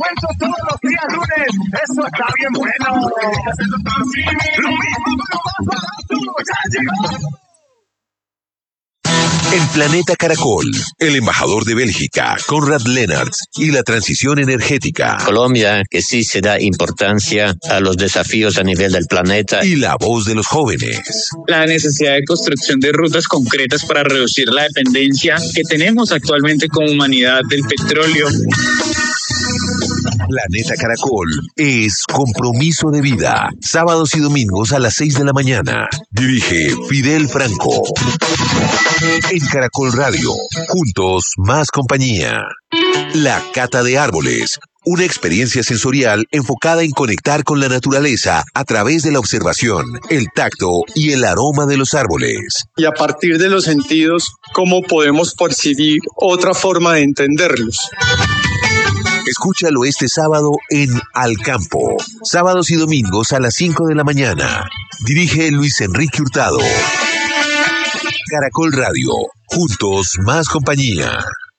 descuentos todos los días lunes. Eso está bien bueno. Lo mismo, pero más barato. ¡Ya llegó! En Planeta Caracol, el embajador de Bélgica, Konrad Lennartz, y la transición energética. Colombia, que sí se da importancia a los desafíos a nivel del planeta. Y la voz de los jóvenes. La necesidad de construcción de rutas concretas para reducir la dependencia que tenemos actualmente como humanidad del petróleo. Planeta Caracol es compromiso de vida. Sábados y domingos a las 6 de la mañana. Dirige Fidel Franco. En Caracol Radio, juntos más compañía. La Cata de Árboles. Una experiencia sensorial enfocada en conectar con la naturaleza a través de la observación, el tacto y el aroma de los árboles. Y a partir de los sentidos, ¿cómo podemos percibir otra forma de entenderlos? Escúchalo este sábado en Al Campo. Sábados y domingos a las 5 de la mañana. Dirige Luis Enrique Hurtado. Caracol Radio. Juntos más compañía.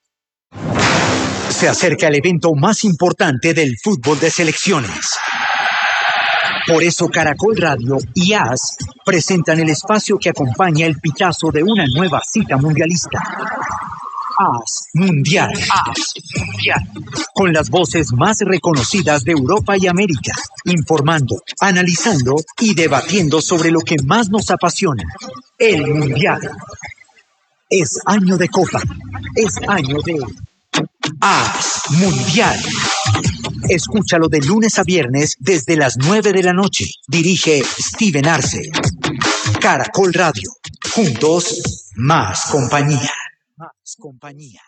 Se acerca el evento más importante del fútbol de selecciones. Por eso Caracol Radio y AS presentan el espacio que acompaña el pitazo de una nueva cita mundialista. AS Mundial. AS Mundial. Con las voces más reconocidas de Europa y América, informando, analizando y debatiendo sobre lo que más nos apasiona, el Mundial. Es año de Copa, es año de AS Mundial. Escúchalo de lunes a viernes desde las 9 de la noche. Dirige Steven Arce. Caracol Radio. Juntos, más compañía. Más compañía.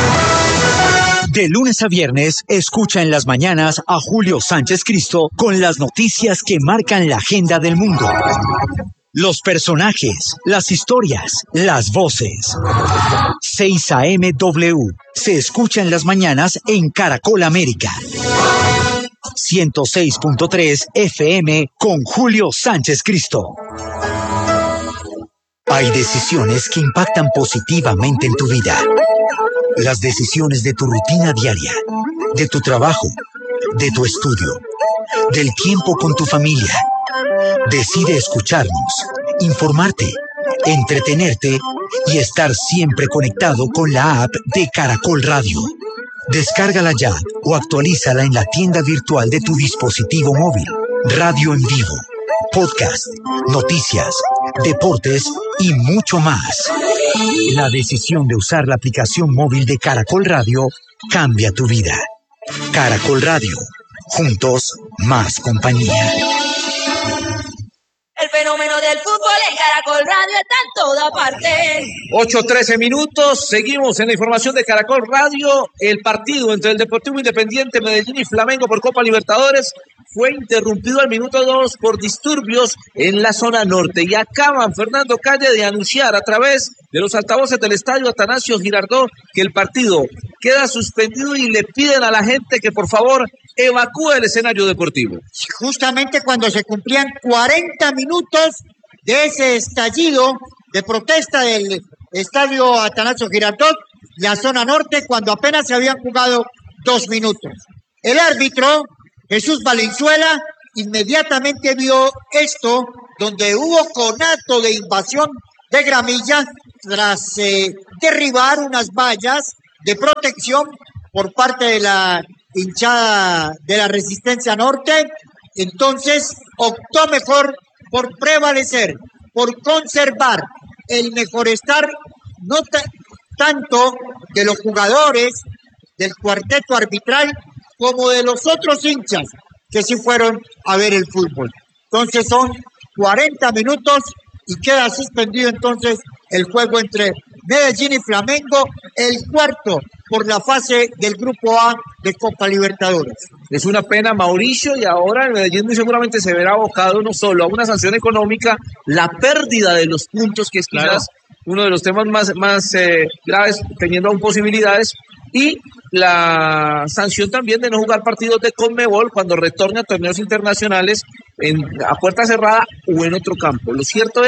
De lunes a viernes, escucha en las mañanas a Julio Sánchez Cristo con las noticias que marcan la agenda del mundo. Los personajes, las historias, las voces. 6 AM W. Se escucha en las mañanas en Caracol América. 106.3 FM con Julio Sánchez Cristo. Hay decisiones que impactan positivamente en tu vida. Las decisiones de tu rutina diaria, de tu trabajo, de tu estudio, del tiempo con tu familia. Decide escucharnos, informarte, entretenerte y estar siempre conectado con la app de Caracol Radio. Descárgala ya o actualízala en la tienda virtual de tu dispositivo móvil. Radio en vivo, podcast, noticias, deportes y mucho más. La decisión de usar la aplicación móvil de Caracol Radio cambia tu vida. Caracol Radio. Juntos, más compañía. El fenómeno del fútbol en Caracol Radio está en toda parte. 8:13 minutos, seguimos en la información de Caracol Radio. El partido entre el Deportivo Independiente Medellín y Flamengo por Copa Libertadores fue interrumpido al minuto 2 por disturbios en la zona norte. Y acaban, Fernando Calle, de anunciar a través de los altavoces del estadio Atanasio Girardot que el partido queda suspendido y le piden a la gente que por favor evacúe el escenario deportivo. Justamente cuando se cumplían 40 minutos de ese estallido de protesta del estadio Atanasio Girardot, la zona norte, cuando apenas se habían jugado 2 minutos. El árbitro, Jesús Valenzuela, inmediatamente vio esto, donde hubo conato de invasión de gramilla tras derribar unas vallas de protección por parte de la hinchada de la Resistencia Norte. Entonces optó mejor por prevalecer, por conservar el mejor estar, no tanto de los jugadores del cuarteto arbitral como de los otros hinchas que sí fueron a ver el fútbol. Entonces son 40 minutos y queda suspendido entonces el juego entre Medellín y Flamengo, el cuarto por la fase del Grupo A de Copa Libertadores. Es una pena, Mauricio, y ahora el Medellín muy seguramente se verá abocado no solo a una sanción económica, la pérdida de los puntos, que es quizás uno de los temas más graves, teniendo aún posibilidades, y la sanción también de no jugar partidos de Conmebol cuando retorne a torneos internacionales a puerta cerrada o en otro campo. Lo cierto es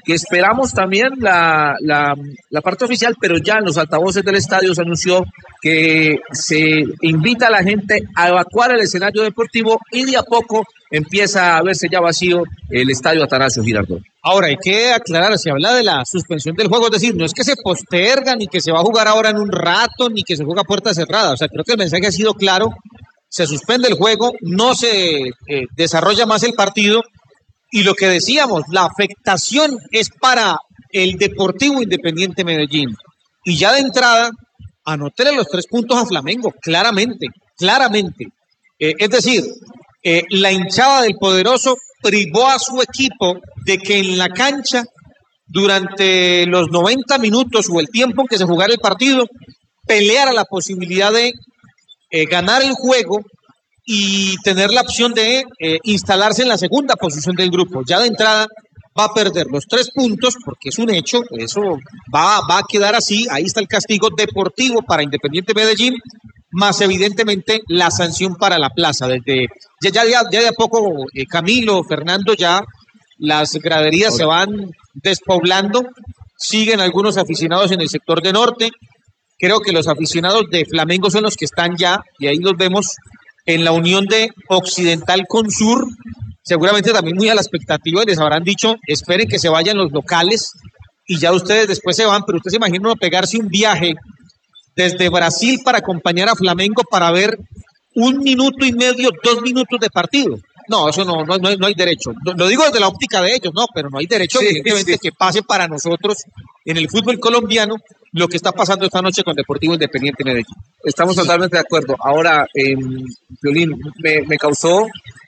que esperamos también la parte oficial, pero ya en los altavoces del estadio se anunció que se invita a la gente a evacuar el escenario deportivo y de a poco empieza a verse ya vacío el estadio Atanasio Girardot. Ahora, hay que aclarar, se habla de la suspensión del juego, es decir, no es que se posterga, ni que se va a jugar ahora en un rato, ni que se juega a puerta cerrada. O sea, creo que el mensaje ha sido claro, se suspende el juego, no se desarrolla más el partido, y lo que decíamos, la afectación es para el Deportivo Independiente Medellín. Y ya de entrada, anótele los 3 puntos a Flamengo, claramente. Es decir, la hinchada del Poderoso privó a su equipo de que en la cancha, durante los 90 minutos o el tiempo en que se jugara el partido, peleara la posibilidad de ganar el juego y tener la opción de instalarse en la segunda posición del grupo. Ya de entrada va a perder los 3 puntos, porque es un hecho, eso va a quedar así, ahí está el castigo deportivo para Independiente Medellín, más evidentemente la sanción para la plaza. Desde ya de a poco, Camilo, Fernando, ya las graderías se van despoblando, siguen algunos aficionados en el sector de norte, creo que los aficionados de Flamengo son los que están ya, y ahí los vemos en la unión de Occidental con Sur, seguramente también muy a la expectativa, les habrán dicho, esperen que se vayan los locales, y ya ustedes después se van, pero ustedes se imaginan uno pegarse un viaje desde Brasil para acompañar a Flamengo para ver 1 minuto y medio, 2 minutos de partido. No, eso no hay derecho. Lo digo desde la óptica de ellos, no, pero no hay derecho, evidentemente, que pase para nosotros en el fútbol colombiano lo que está pasando esta noche con Deportivo Independiente Medellín. Estamos totalmente de acuerdo. Ahora, Violín, me causó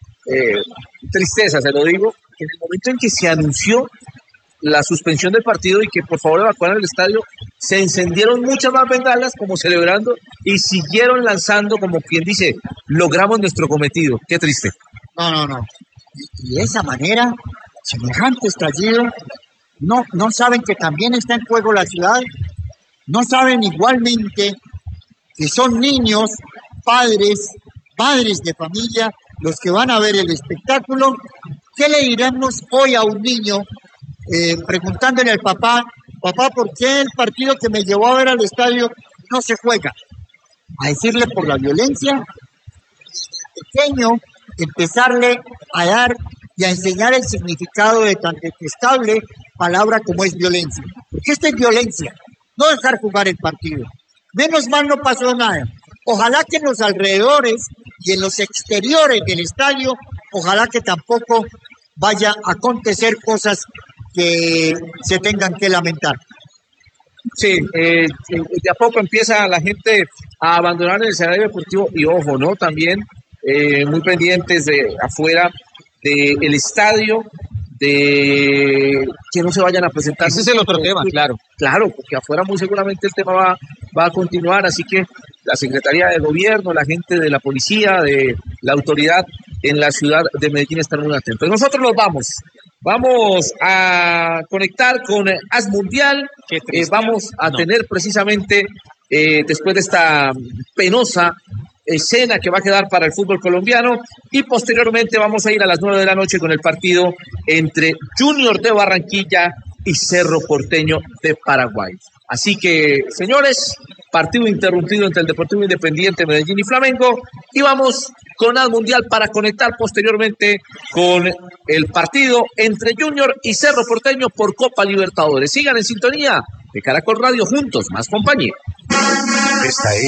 tristeza, se lo digo, en el momento en que se anunció la suspensión del partido y que por favor evacuaran el estadio, se encendieron muchas más bengalas como celebrando y siguieron lanzando como quien dice, logramos nuestro cometido. Qué triste. No. Y de esa manera, semejante estallido, no saben que también está en juego la ciudad, no saben igualmente que son niños, padres de familia, los que van a ver el espectáculo. ¿Qué le diremos hoy a un niño preguntándole al papá, ¿por qué el partido que me llevó a ver al estadio no se juega? A decirle por la violencia, desde pequeño, empezarle a dar y a enseñar el significado de tan detestable palabra como es violencia. Porque esto es violencia, no dejar jugar el partido. Menos mal no pasó nada. Ojalá que en los alrededores y en los exteriores del estadio, ojalá que tampoco vaya a acontecer cosas que se tengan que lamentar. Sí, de a poco empieza la gente a abandonar el escenario deportivo y ojo, ¿no? También muy pendientes de afuera del estadio, de que no se vayan a presentar. Ese es el otro tema, claro. Claro, porque afuera muy seguramente el tema va a continuar, así que la Secretaría de Gobierno, la gente de la policía, de la autoridad en la ciudad de Medellín están muy atentos. Nosotros nos vamos a conectar con AS Mundial, vamos a tener precisamente, después de esta penosa escena que va a quedar para el fútbol colombiano, y posteriormente vamos a ir a las 9 de la noche con el partido entre Junior de Barranquilla y Cerro Porteño de Paraguay. Así que, señores, partido interrumpido entre el Deportivo Independiente Medellín y Flamengo, y vamos con AS Mundial para conectar posteriormente con el partido entre Junior y Cerro Porteño por Copa Libertadores. Sigan en sintonía de Caracol Radio, juntos, más compañía. Esta es